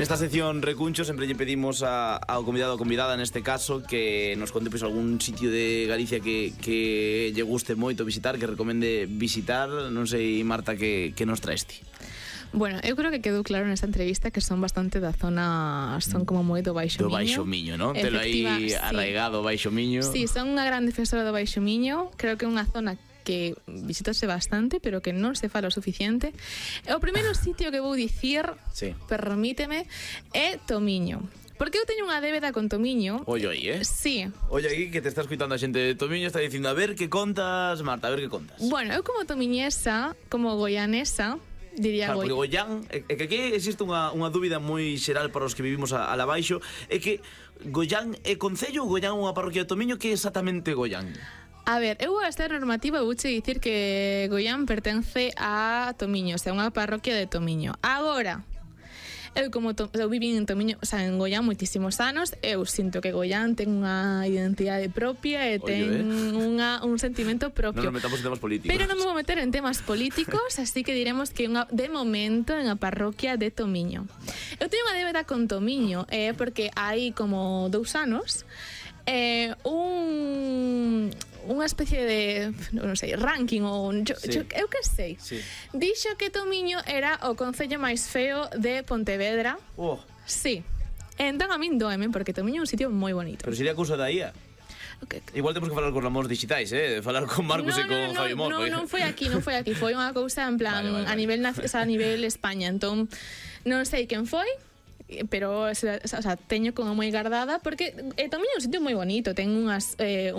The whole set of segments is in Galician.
Nesta sección Recuncho sempre lle pedimos ao convidado ou convidada neste caso que nos conte pois algún sitio de Galicia que lle guste moito visitar, que recomende visitar. Non sei, Marta, que nos traeste. Bueno, eu creo que quedou claro nesta entrevista que son bastante da zona, son como moi do Baixo Miño. Do Baixo Miño, non? Telo aí arraigado, Baixo Miño. Sí, son unha gran defensora do Baixo Miño. Creo que é unha zona que visitase bastante, pero que non se fala o suficiente. O primeiro sitio que vou dicir, permíteme, é Tomiño. Porque eu teño unha débeda con Tomiño. Oi, Sí. Oi, aquí que te está escuitando a xente de Tomiño, está dicindo, a ver que contas, Marta, a ver que contas. Bueno, eu como tomiñesa, como goianesa, diría porque Goián, é que aquí existe unha dúbida moi xeral para os que vivimos a la baixo, é que Goián é concello ou Goián é unha parroquia de Tomiño? Que é exactamente Goián? A ver, eu a esta normativa vouche dicir que Goián pertence a Tomiño, o sea, unha parroquia de Tomiño. Agora, eu como eu viví en Tomiño, o sea, en Goián moitísimos anos, eu sinto que Goián ten unha identidade propia e ten un sentimento propio. Non nos metamos en temas políticos. Pero non me vou meter en temas políticos, así que diremos que de momento en a parroquia de Tomiño. Eu teño unha débeda con Tomiño, porque hai como 2 anos unha especie de, non sei, ranking ou eu que sei. Dixo que Tomiño era o concello máis feo de Pontevedra. Sí. Entón a min doeme porque Tomiño é un sitio moi bonito. Pero sería cousa da IA. Igual temos que falar con Ramón Digitais, falar con Marcos e con Javi Mor. Non foi aquí, foi unha cousa en plan a nivel España. Entón non sei quen foi, pero o sea, teño como moi guardada porque Tomiño é un sitio moi bonito, ten unhas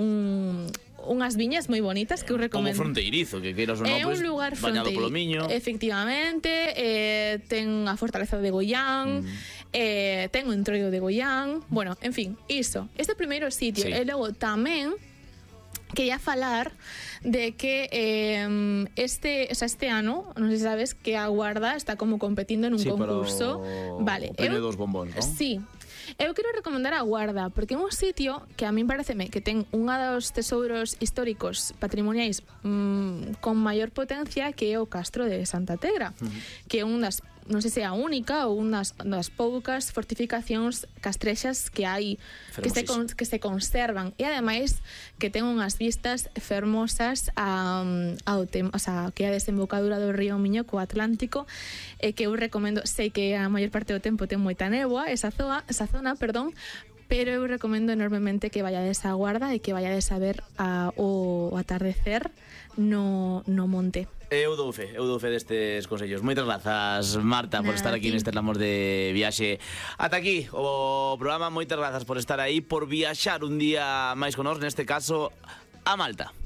viñas moi bonitas que eu recomendo. Como fronteirizo, que queiras ou non, un lugar bañado polo Miño. Efectivamente, ten a fortaleza de Goián, ten o entroido de Goián. Bueno, en fin, iso. Este primeiro sitio. E logo tamén quería falar de que este ano, non sei se sabes, que a Guarda está como competindo en un concurso. Vale, o premio dos bombóns, non? Sí. Eu quero recomendar a Guarda porque é un sitio que a min pareceme que ten unha dos tesouros históricos patrimoniais con maior potencia, que é o Castro de Santa Tegra, que é un das, non sei se é a única ou unhas das poucas fortificacións castrexas que hai que se conservan, e ademais que ten unhas vistas fermosas ao o sea, que é a desembocadura do río Miño co Atlántico, e que eu recomendo. Sei que a maior parte do tempo ten moita néboa esa zona, pero eu recomendo enormemente que vayades á Guarda e que vayades a ver o atardecer no monte. Eu dou fe destes consellos. Moitas grazas, Marta, por estar aquí neste Lamos de Viaxe. Ata aquí o programa. Moitas grazas por estar aí, por viaxar un día máis con nós, neste caso a Malta.